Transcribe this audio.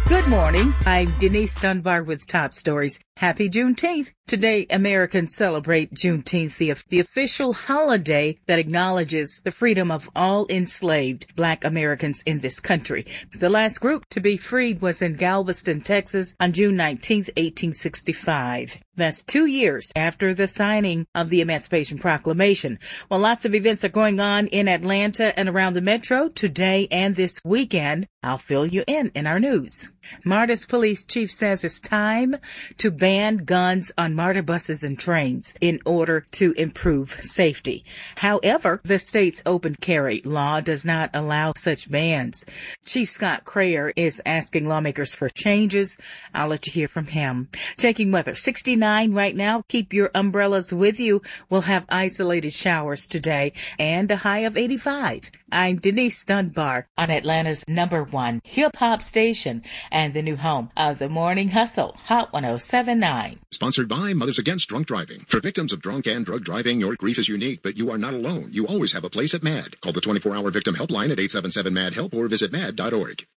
Good morning. I'm Denise Dunbar with Top Stories. Happy Juneteenth. Today, Americans celebrate Juneteenth, the official holiday that acknowledges the freedom of all enslaved Black Americans in this country. The last group to be freed was in Galveston, Texas on June 19, 1865. That's 2 years after the signing of the Emancipation Proclamation. Well, lots of events are going on in Atlanta and around the metro today and this weekend. I'll fill you in our news. Marta's police chief says it's time to ban guns on MARTA buses and trains in order to improve safety. However, the state's open carry law does not allow such bans. Chief Scott Crayer is asking lawmakers for changes. I'll let you hear from him. Checking weather, 69 right now. Keep your umbrellas with you. We'll have isolated showers today and a high of 85. I'm Denise Dunbar on Atlanta's #1 hip-hop station and the new home of the Morning Hustle, Hot 107.9. Sponsored by Mothers Against Drunk Driving. For victims of drunk and drug driving, your grief is unique, but you are not alone. You always have a place at MAD. Call the 24-hour victim helpline at 877-MAD-HELP or visit mad.org.